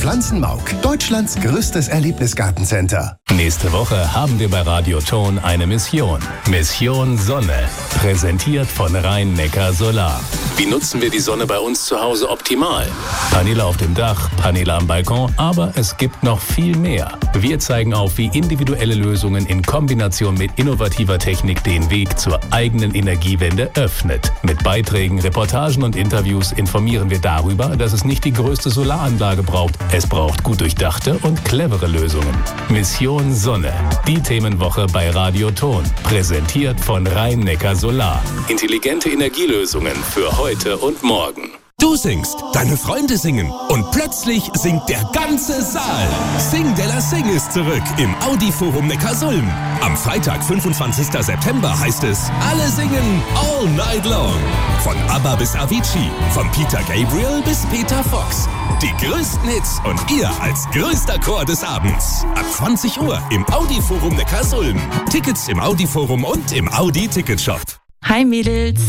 Pflanzenmauk, Deutschlands größtes Erlebnisgartencenter. Nächste Woche haben wir bei Radioton eine Mission. Mission Sonne. Präsentiert von Rhein-Neckar Solar. Wie nutzen wir die Sonne bei uns zu Hause optimal? Paneele auf dem Dach, Paneele am Balkon, aber es gibt noch viel mehr. Wir zeigen auf, wie individuelle Lösungen in Kombination mit innovativer Technik den Weg zur eigenen Energiewende öffnet. Mit Beiträgen, Reportagen und Interviews informieren wir darüber, dass es nicht die größte Solaranlage braucht. Es braucht gut durchdachte und clevere Lösungen. Mission Sonne. Die Themenwoche bei Radioton. Präsentiert von Rhein-Neckar Solar. Intelligente Energielösungen für heute und morgen. Du singst, deine Freunde singen und plötzlich singt der ganze Saal. Sing de la Sing ist zurück im Audi-Forum Neckarsulm. Am Freitag, 25. September heißt es, alle singen all night long. Von ABBA bis Avicii, von Peter Gabriel bis Peter Fox. Die größten Hits und ihr als größter Chor des Abends. Ab 20 Uhr im Audi-Forum Neckarsulm. Tickets im Audi-Forum und im Audi-Ticketshop. Hi Mädels.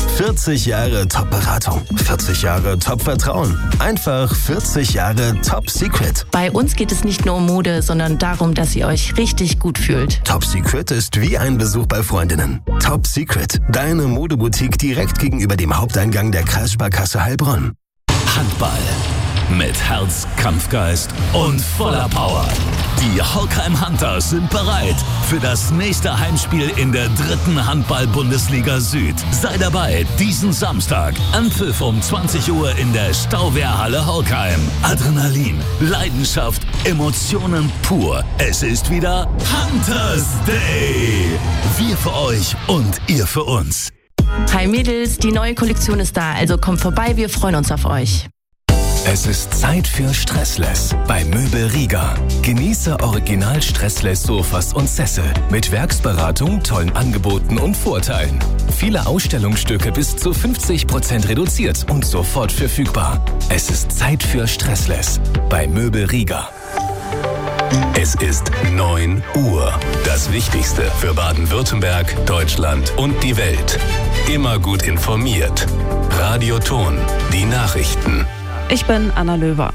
40 Jahre Top-Beratung, 40 Jahre Top-Vertrauen, einfach 40 Jahre Top-Secret. Bei uns geht es nicht nur um Mode, sondern darum, dass ihr euch richtig gut fühlt. Top-Secret ist wie ein Besuch bei Freundinnen. Top-Secret, deine Modeboutique direkt gegenüber dem Haupteingang der Kreissparkasse Heilbronn. Handball. Mit Herz, Kampfgeist und voller Power. Die Holkheim Hunters sind bereit für das nächste Heimspiel in der 3. Handball-Bundesliga Süd. Sei dabei diesen Samstag. Anpfiff um 20 Uhr in der Stauwehrhalle Holkheim. Adrenalin, Leidenschaft, Emotionen pur. Es ist wieder Hunters Day. Wir für euch und ihr für uns. Hi Mädels, die neue Kollektion ist da, also kommt vorbei, wir freuen uns auf euch. Es ist Zeit für Stressless bei Möbel Rieger. Genieße original Stressless Sofas und Sessel mit Werksberatung, tollen Angeboten und Vorteilen. Viele Ausstellungsstücke bis zu 50% reduziert und sofort verfügbar. Es ist Zeit für Stressless bei Möbel Rieger. Es ist 9 Uhr. Das Wichtigste für Baden-Württemberg, Deutschland und die Welt. Immer gut informiert. Radioton, die Nachrichten. Ich bin Anna Löwer.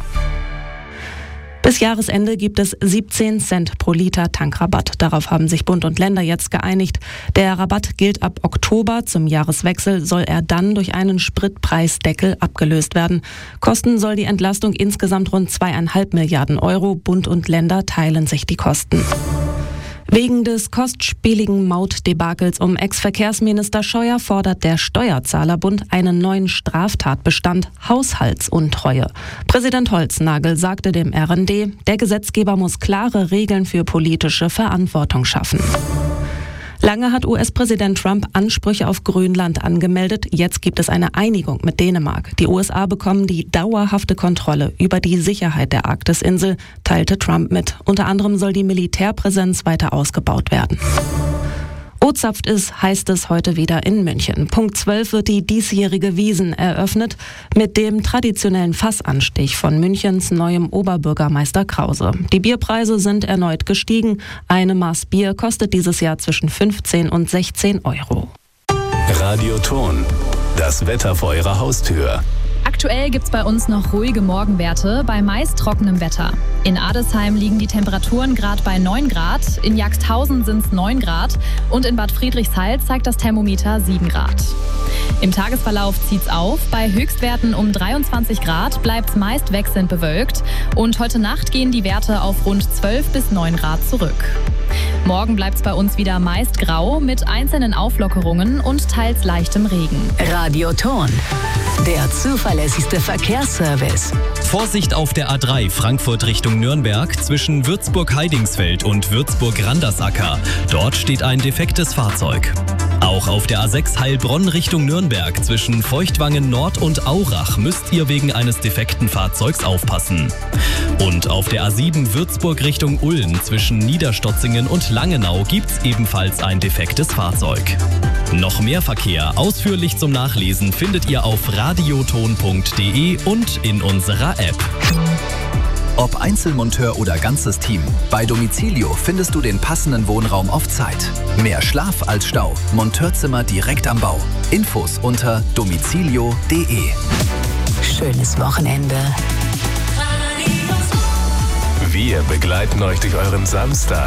Bis Jahresende gibt es 17 Cent pro Liter Tankrabatt. Darauf haben sich Bund und Länder jetzt geeinigt. Der Rabatt gilt ab Oktober. Zum Jahreswechsel soll er dann durch einen Spritpreisdeckel abgelöst werden. Kosten soll die Entlastung insgesamt rund 2,5 Milliarden Euro. Bund und Länder teilen sich die Kosten. Wegen des kostspieligen Mautdebakels um Ex-Verkehrsminister Scheuer fordert der Steuerzahlerbund einen neuen Straftatbestand Haushaltsuntreue. Präsident Holznagel sagte dem RND, der Gesetzgeber muss klare Regeln für politische Verantwortung schaffen. Lange hat US-Präsident Trump Ansprüche auf Grönland angemeldet. Jetzt gibt es eine Einigung mit Dänemark. Die USA bekommen die dauerhafte Kontrolle über die Sicherheit der Arktisinsel, teilte Trump mit. Unter anderem soll die Militärpräsenz weiter ausgebaut werden. O-Zapft ist, heißt es heute wieder in München. Punkt 12 wird die diesjährige Wiesn eröffnet mit dem traditionellen Fassanstich von Münchens neuem Oberbürgermeister Krause. Die Bierpreise sind erneut gestiegen. Eine Maß Bier kostet dieses Jahr zwischen 15 und 16 Euro. Radioton, das Wetter vor Ihrer Haustür. Aktuell gibt's bei uns noch ruhige Morgenwerte bei meist trockenem Wetter. In Adesheim liegen die Temperaturen gerade bei 9 Grad, in Jagsthausen sind's 9 Grad und in Bad Friedrichshall zeigt das Thermometer 7 Grad. Im Tagesverlauf zieht's auf. Bei Höchstwerten um 23 Grad bleibt's meist wechselnd bewölkt und heute Nacht gehen die Werte auf rund 12 bis 9 Grad zurück. Morgen bleibt's bei uns wieder meist grau mit einzelnen Auflockerungen und teils leichtem Regen. Radioton, der zuverlässigste Verkehrsservice. Vorsicht auf der A3 Frankfurt Richtung Nürnberg zwischen Würzburg-Heidingsfeld und Würzburg-Randersacker. Dort steht ein defektes Fahrzeug. Auch auf der A6 Heilbronn Richtung Nürnberg zwischen Feuchtwangen Nord und Aurach müsst ihr wegen eines defekten Fahrzeugs aufpassen. Und auf der A7 Würzburg Richtung Ulm zwischen Niederstotzingen und Langenau gibt's ebenfalls ein defektes Fahrzeug. Noch mehr Verkehr ausführlich zum Nachlesen findet ihr auf radioton.de und in unserer App. Ob Einzelmonteur oder ganzes Team, bei Domicilio findest du den passenden Wohnraum auf Zeit. Mehr Schlaf als Stau, Monteurzimmer direkt am Bau. Infos unter domicilio.de. Schönes Wochenende. Radio begleiten euch durch euren Samstag.